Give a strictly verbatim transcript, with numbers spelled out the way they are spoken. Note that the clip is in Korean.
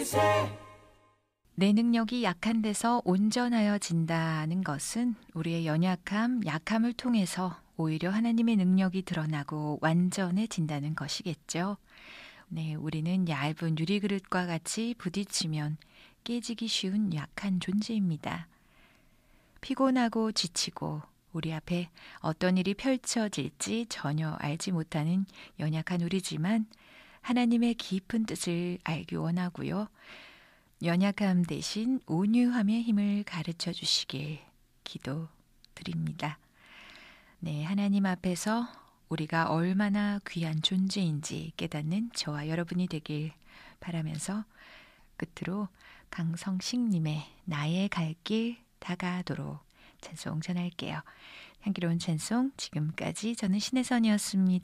내 능력이 약한 데서 온전하여진다는 것은 우리의 연약함, 약함을 통해서 오히려 하나님의 능력이 드러나고 완전해진다는 것이겠죠. 네, 우리는 얇은 유리그릇과 같이 부딪히면 깨지기 쉬운 약한 존재입니다. 피곤하고 지치고 우리 앞에 어떤 일이 펼쳐질지 전혀 알지 못하는 연약한 우리지만 하나님의 깊은 뜻을 알기 원하고요. 연약함 대신 온유함의 힘을 가르쳐 주시길 기도드립니다. 네, 하나님 앞에서 우리가 얼마나 귀한 존재인지 깨닫는 저와 여러분이 되길 바라면서 끝으로 강성식님의 나의 갈 길 다가도록 찬송 전할게요. 향기로운 찬송 지금까지 저는 신혜선이었습니다.